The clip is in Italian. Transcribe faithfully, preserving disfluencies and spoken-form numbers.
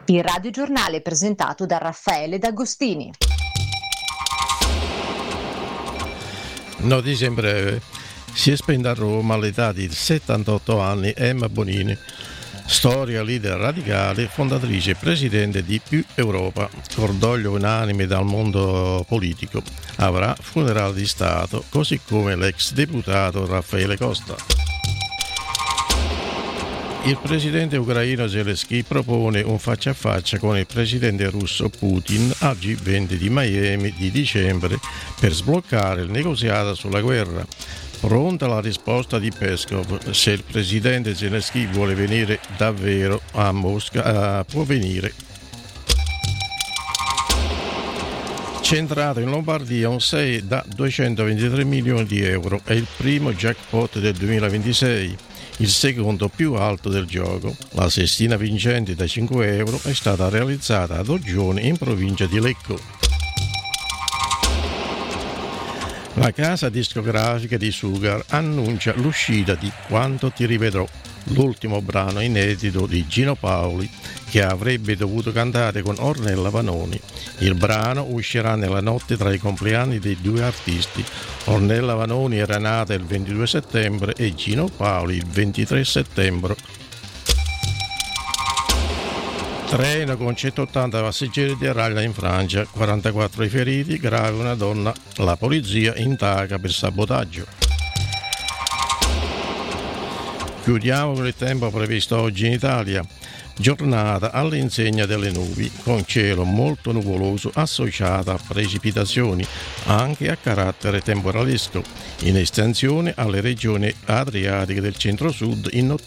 Il radiogiornale presentato da Raffaele D'Agostini. Notizie in breve. Si è spenta a Roma all'età di settantotto anni Emma Bonini, storia, leader radicale, fondatrice e presidente di Più Europa. Cordoglio unanime dal mondo politico. Avrà funerale di Stato, così come l'ex deputato Raffaele Costa. Il presidente ucraino Zelensky propone un faccia a faccia con il presidente russo Putin al G venti di Miami di dicembre per sbloccare il negoziato sulla guerra. Pronta la risposta di Peskov: se il presidente Zelensky vuole venire davvero a Mosca, uh, può venire. Centrato in Lombardia un sei da duecentoventitré milioni di euro, è il primo jackpot del duemilaventisei, il secondo più alto del gioco. La sestina vincente da cinque euro è stata realizzata ad Oggione in provincia di Lecco. La casa discografica di Sugar annuncia l'uscita di Quanto ti rivedrò, l'ultimo brano inedito di Gino Paoli che avrebbe dovuto cantare con Ornella Vanoni. Il brano uscirà nella notte tra i compleanni dei due artisti. Ornella Vanoni era nata il ventidue settembre e Gino Paoli il ventitré settembre. Treno con centottanta passeggeri deraglia in Francia, quarantaquattro i feriti, grave una donna, la polizia indaga per sabotaggio. Chiudiamo con il tempo previsto oggi in Italia. Giornata all'insegna delle nubi, con cielo molto nuvoloso associata a precipitazioni, anche a carattere temporalesco, in estensione alle regioni adriatiche del centro-sud in notturno.